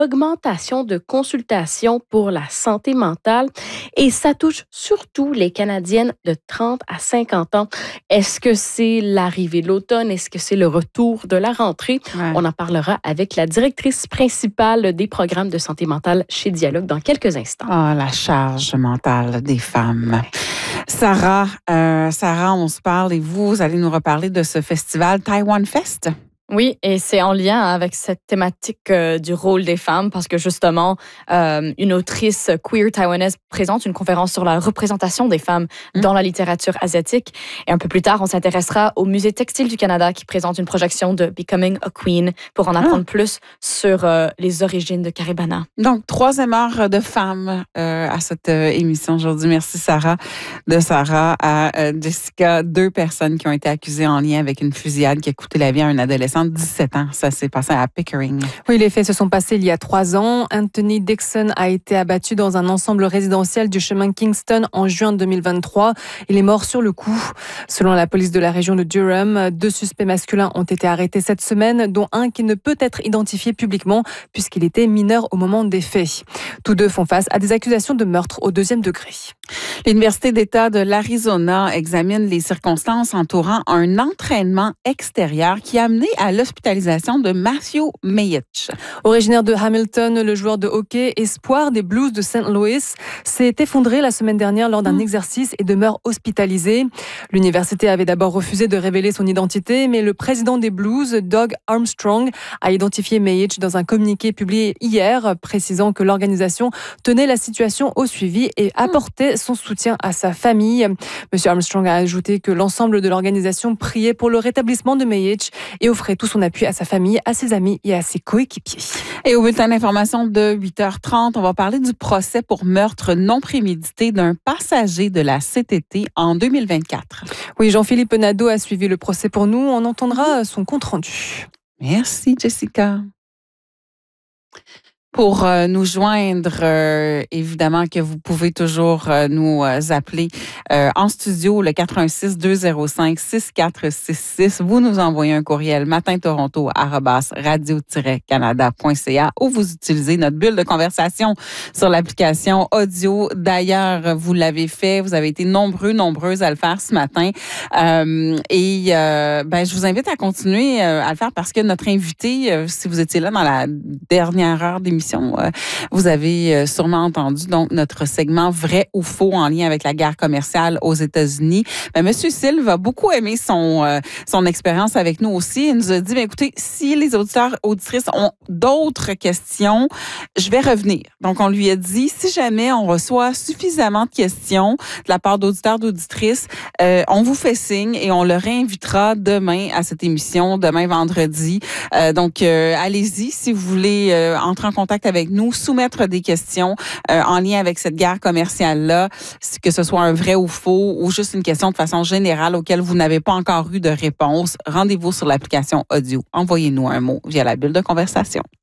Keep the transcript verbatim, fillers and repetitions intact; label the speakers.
Speaker 1: augmentation de consultations pour la santé mentale et ça touche surtout les Canadiennes de trente à cinquante ans. Est-ce que c'est l'arrivée de l'automne? Est-ce que c'est le retour de la rentrée?
Speaker 2: Ouais.
Speaker 1: On en parlera avec la directrice principale des programmes de santé mentale chez Dialogue dans quelques instants.
Speaker 2: Ah, la charge mentale des femmes. Sarah, euh, Sarah, on se parle et vous, vous allez nous reparler de ce festival Taiwan Fest.
Speaker 3: Oui, et c'est en lien avec cette thématique euh, du rôle des femmes parce que justement, euh, une autrice queer taïwanaise présente une conférence sur la représentation des femmes mmh. dans la littérature asiatique. Et un peu plus tard, on s'intéressera au Musée textile du Canada qui présente une projection de Becoming a Queen pour en apprendre ah. plus sur euh, les origines de Caribana.
Speaker 2: Donc, troisième heure de femmes euh, à cette euh, émission aujourd'hui. Merci Sarah. De Sarah à euh, Jessica, deux personnes qui ont été accusées en lien avec une fusillade qui a coûté la vie à un adolescent dix-sept ans. Ça s'est passé à Pickering.
Speaker 4: Oui, les faits se sont passés il y a trois ans. Anthony Dixon a été abattu dans un ensemble résidentiel du chemin Kingston en juin deux mille vingt-trois. Il est mort sur le coup. Selon la police de la région de Durham, deux suspects masculins ont été arrêtés cette semaine, dont un qui ne peut être identifié publiquement puisqu'il était mineur au moment des faits. Tous deux font face à des accusations de meurtre au deuxième degré.
Speaker 2: L'Université d'État de l'Arizona examine les circonstances entourant un entraînement extérieur qui a amené à l'hospitalisation de Matthew Mayich.
Speaker 4: Originaire de Hamilton, le joueur de hockey, espoir des Blues de Saint Louis, s'est effondré la semaine dernière lors d'un mmh. exercice et demeure hospitalisé. L'université avait d'abord refusé de révéler son identité, mais le président des Blues, Doug Armstrong, a identifié Mayich dans un communiqué publié hier, précisant que l'organisation tenait la situation au suivi et apportait son soutien à sa famille. Monsieur Armstrong a ajouté que l'ensemble de l'organisation priait pour le rétablissement de Mayich et offrait tout son appui à sa famille, à ses amis et à ses coéquipiers.
Speaker 2: Et au bulletin d'information de huit heures trente, on va parler du procès pour meurtre non prémédité d'un passager de la C T T en deux mille vingt-quatre.
Speaker 4: Oui, Jean-Philippe Nadeau a suivi le procès pour nous. On entendra son compte-rendu.
Speaker 2: Merci, Jessica. Pour euh, nous joindre, euh, évidemment que vous pouvez toujours euh, nous euh, appeler euh, en studio le quatre un six, deux zéro cinq, six quatre six six. Vous nous envoyez un courriel matintoronto arobase radio tiret canada point c a ou vous utilisez notre bulle de conversation sur l'application audio. D'ailleurs, vous l'avez fait, vous avez été nombreux, nombreuses à le faire ce matin. Euh, et euh, ben, je vous invite à continuer euh, à le faire parce que notre invité, euh, si vous étiez là dans la dernière heure d'émission, vous avez sûrement entendu donc notre segment vrai ou faux en lien avec la guerre commerciale aux États-Unis. Mais Monsieur Silve a beaucoup aimé son euh, son expérience avec nous aussi. Il nous a dit, ben, écoutez, si les auditeurs auditrices ont d'autres questions, je vais revenir. Donc on lui a dit, si jamais on reçoit suffisamment de questions de la part d'auditeurs d'auditrices, euh, on vous fait signe et on le réinvitera demain à cette émission, demain vendredi. Euh, donc euh, allez-y si vous voulez euh, entrer en contact avec nous, soumettre des questions euh, en lien avec cette guerre commerciale-là, que ce soit un vrai ou faux ou juste une question de façon générale auquel vous n'avez pas encore eu de réponse. Rendez-vous sur l'application audio. Envoyez-nous un mot via la bulle de conversation.